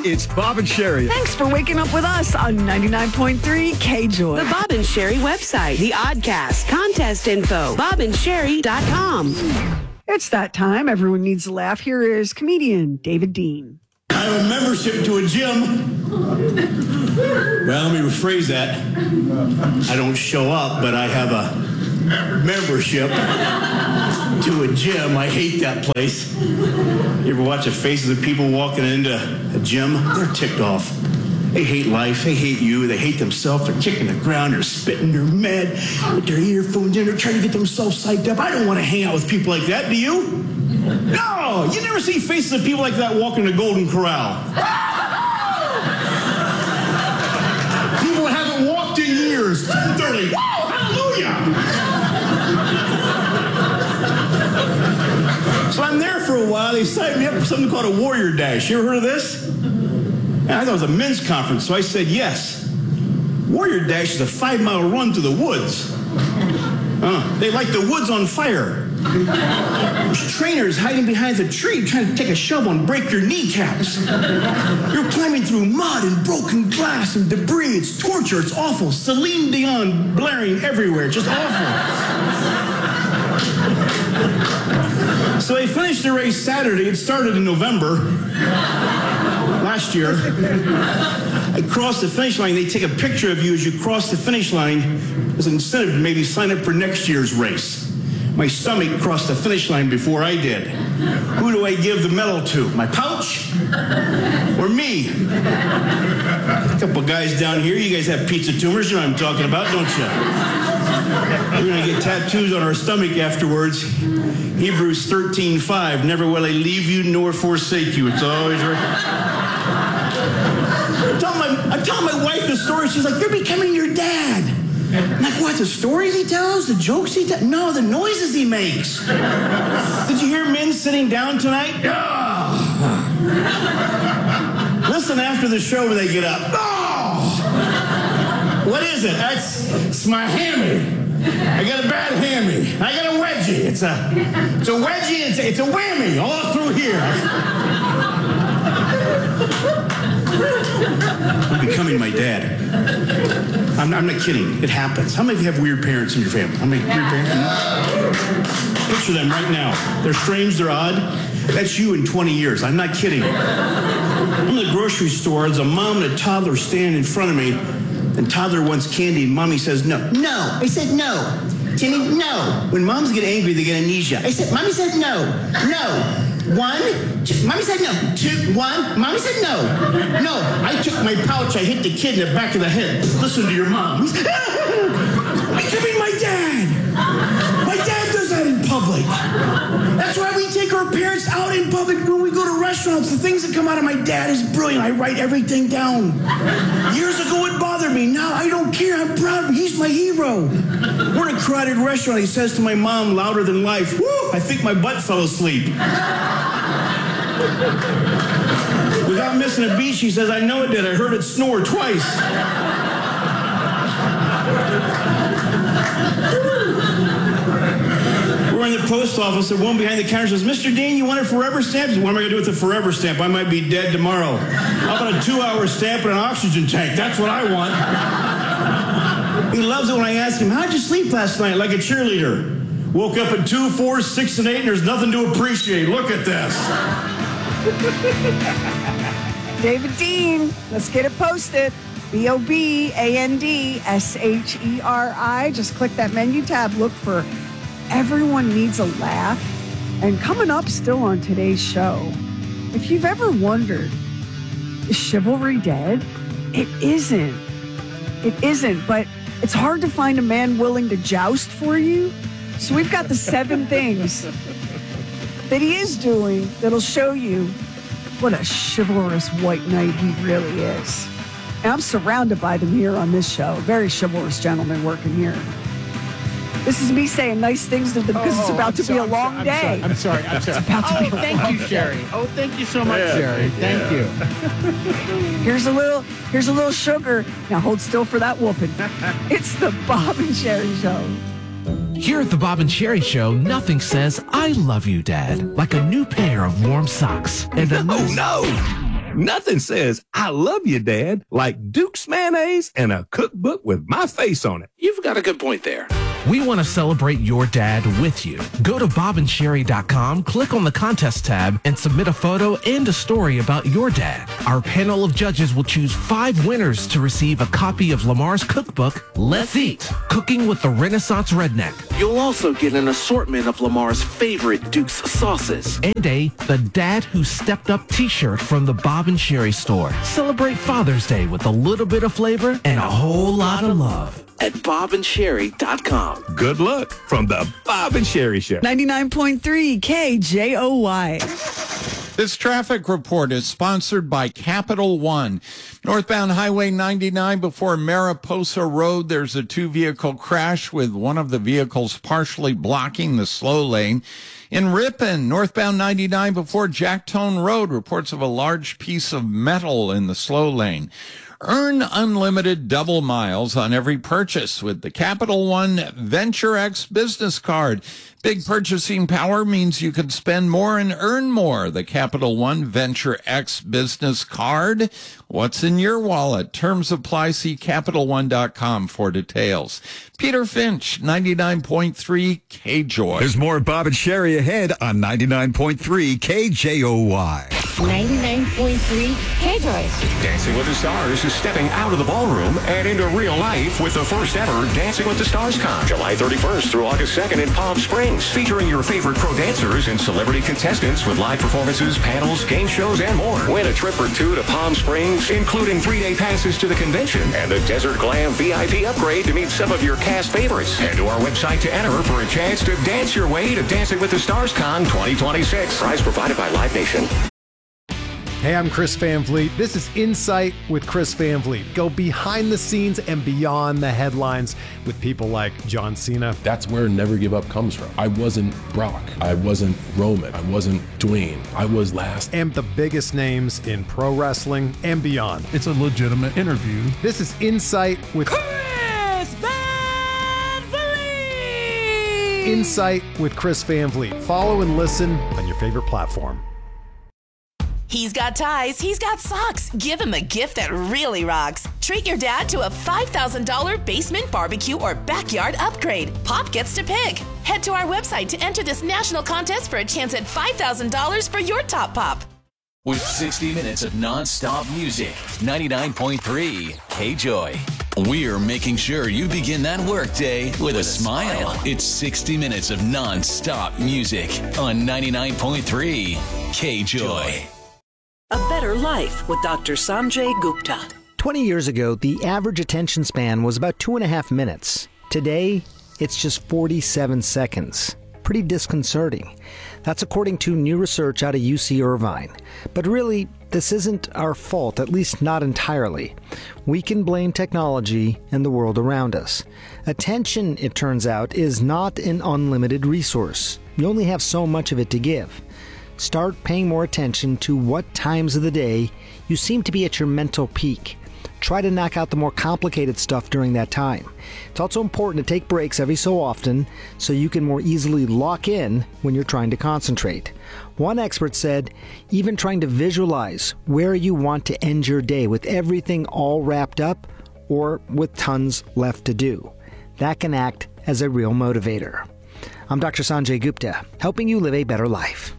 it's Bob and Sherry. Thanks for waking up with us on 99.3 K-Joy. The Bob and Sherry website, the Oddcast, contest info, bobandsherry.com. It's that time. Everyone needs a laugh. Here is comedian David Dean. I have a membership to a gym. Well, let me rephrase that. I don't show up, but I have a membership to a gym. I hate that place. You ever watch the faces of people walking into a gym? They're ticked off. They hate life. They hate you. They hate themselves. They're kicking the ground. They're spitting. They're mad. With their earphones in. They're trying to get themselves psyched up. I don't want to hang out with people like that. Do you? No. You never see faces of people like that walking the Golden Corral. People that haven't walked in years. 10:30. Whoa, hallelujah. So I'm there for a while. They signed me up for something called a Warrior Dash. You ever heard of this? I thought it was a men's conference, so I said yes. Warrior Dash is a 5-mile run through the woods. They light the woods on fire. There's trainers hiding behind a tree trying to take a shovel and break your kneecaps. You're climbing through mud and broken glass and debris. It's torture. It's awful. Celine Dion blaring everywhere. It's just awful. So they finished the race Saturday. It started in November last year. I crossed the finish line. They take a picture of you as you cross the finish line as an incentive to maybe sign up for next year's race. My stomach crossed the finish line before I did. Who do I give the medal to? My pouch? Or me? A couple guys down here. You guys have pizza tumors. You know what I'm talking about, don't you? We're going to get tattoos on our stomach afterwards. Hebrews 13:5. Never will I leave you nor forsake you. It's always right. I'm telling my wife the story. She's like, you're becoming your dad. I'm like, what? The stories he tells? The jokes he tells? No, the noises he makes. Did you hear men sitting down tonight? Listen after the show when they get up. What is it? It's my hammy. I got a bad hammy. I got a wedgie. It's a wedgie. It's a whammy all through here. I'm becoming my dad. I'm not kidding. It happens. How many of you have weird parents in your family? How many weird parents? Picture them right now. They're strange. They're odd. That's you in 20 years. I'm not kidding. I'm in the grocery store. There's a mom and a toddler standing in front of me. And toddler wants candy, and mommy says no. No. I said no. Timmy, no. When moms get angry, they get amnesia. I said, mommy said no. No. 1, 2. Mommy said no. 2, 1. Mommy said no. No. I took my pouch. I hit the kid in the back of the head. Listen to your mom. Becoming my dad. My dad does that in public. That's why we take our parents out in public when we go to restaurants. The things that come out of my dad is brilliant. I write everything down. Years ago, it bothered me. Now I don't care. I'm proud of him. He's my hero. We're in a crowded restaurant. He says to my mom, louder than life, woo, I think my butt fell asleep. Without missing a beat, she says, I know it did. I heard it snore twice. We're in the post office. The woman behind the counter says, Mr. Dean, you want a forever stamp? What am I going to do with a forever stamp? I might be dead tomorrow. How about a 2-hour stamp and an oxygen tank? That's what I want. He loves it when I ask him, how'd you sleep last night? Like a cheerleader. Woke up at 2, 4, 6, and 8, and there's nothing to appreciate. Look at this. David Dean, let's get it posted. BOBANDSHERI. Just click that menu tab. Look for Everyone Needs a Laugh. And coming up still on today's show, if you've ever wondered, is chivalry dead? It isn't. It isn't, but it's hard to find a man willing to joust for you. So we've got the 7 things that he is doing that'll show you what a chivalrous white knight he really is. And I'm surrounded by them here on this show. Very chivalrous gentlemen working here. This is me saying nice things to them because it's about to be a long day. I'm sorry. Thank you, Sherry. Oh, thank you so much, Sherry. Thank you. Here's a little sugar. Now hold still for that whooping. It's the Bob and Sherry Show. Here at the Bob and Sherry Show, nothing says, I love you, Dad, like a new pair of warm socks. And No! Nothing says, I love you, Dad, like Duke's mayonnaise and a cookbook with my face on it. You've got a good point there. We want to celebrate your dad with you. Go to bobandsherry.com, click on the contest tab, and submit a photo and a story about your dad. Our panel of judges will choose 5 winners to receive a copy of Lamar's cookbook, Let's Eat, Cooking with the Renaissance Redneck. You'll also get an assortment of Lamar's favorite Duke's sauces. And a The Dad Who Stepped Up t-shirt from the Bob and Sherry store. Celebrate Father's Day with a little bit of flavor and a whole lot of love. At bobandsherry.com. Good luck from the Bob and Sherry Show. 99.3 KJOY. This traffic report is sponsored by Capital One. Northbound Highway 99 before Mariposa Road, there's a 2-vehicle crash with one of the vehicles partially blocking the slow lane. In Ripon, northbound 99 before Jacktone Road, reports of a large piece of metal in the slow lane. Earn unlimited double miles on every purchase with the Capital One Venture X business card. Big purchasing power means you can spend more and earn more. The Capital One Venture X business card. What's in your wallet? Terms apply. See CapitalOne.com for details. Peter Finch, 99.3 KJOY. There's more Bob and Sherry ahead on 99.3 KJOY. 99.3 KJOY. Dancing with the Stars is stepping out of the ballroom and into real life with the first ever Dancing with the Stars Con, July 31st through August 2nd in Palm Springs, featuring your favorite pro dancers and celebrity contestants with live performances, panels, game shows, and more. Win a trip or 2 to Palm Springs, including 3-day passes to the convention and the Desert Glam VIP upgrade to meet some of your cast favorites. Head to our website to enter for a chance to dance your way to Dancing with the Stars Con 2026. Prize provided by Live Nation. Hey, I'm Chris Van Vliet. This is Insight with Chris Van Vliet. Go behind the scenes and beyond the headlines with people like John Cena. That's where Never Give Up comes from. I wasn't Brock. I wasn't Roman. I wasn't Dwayne. I was last. And the biggest names in pro wrestling and beyond. It's a legitimate interview. This is Insight with Chris Van Vliet. Insight with Chris Van Vliet. Follow and listen on your favorite platform. He's got ties, he's got socks. Give him a gift that really rocks. Treat your dad to a $5,000 basement barbecue or backyard upgrade. Pop gets to pick. Head to our website to enter this national contest for a chance at $5,000 for your top pop. With 60 minutes of non-stop music, 99.3 KJOY. We're making sure you begin that workday with a smile. It's 60 minutes of non-stop music on 99.3 KJOY. A Better Life with Dr. Sanjay Gupta. 20 years ago, the average attention span was about 2.5 minutes. Today, it's just 47 seconds. Pretty disconcerting. That's according to new research out of UC Irvine. But really, this isn't our fault, at least not entirely. We can blame technology and the world around us. Attention, it turns out, is not an unlimited resource. You only have so much of it to give. Start paying more attention to what times of the day you seem to be at your mental peak. Try to knock out the more complicated stuff during that time. It's also important to take breaks every so often so you can more easily lock in when you're trying to concentrate. One expert said, even trying to visualize where you want to end your day with everything all wrapped up or with tons left to do. That can act as a real motivator. I'm Dr. Sanjay Gupta, helping you live a better life.